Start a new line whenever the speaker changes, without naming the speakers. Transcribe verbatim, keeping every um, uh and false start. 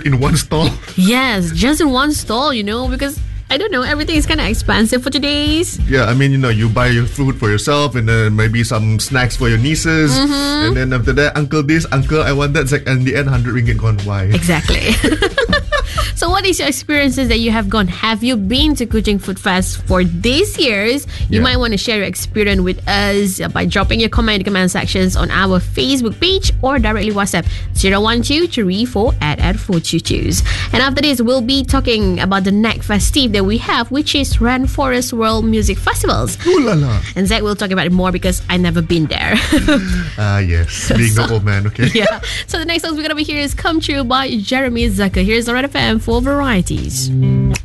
hundred in one stall.
Yes, just in one stall, you know, because I don't know, everything is kind of expensive for today's.
Yeah, I mean, you know, you buy your food for yourself and then maybe some snacks for your nieces. Mm-hmm. And then after that, uncle this, uncle I want that. It's like, in the end, one hundred ringgit gone. Why?
Exactly. So what is your experiences that you have gone? Have you been to Kuching Food Fest for these years? You
Yeah.
might want to share your experience with us by dropping your comment in the comment sections on our Facebook page or directly WhatsApp zero one two three four at at four two twos. And after this, we'll be talking about the next festive that we have, which is Rainforest World Music Festivals.
Ooh la la.
And Zach will talk about it more because I've never been there.
Ah, yes. Being
So-
the old man, okay?
Yeah. So the next song we're going to be hearing is Come True by Jeremy Zucker. Here's the Red F M for varieties.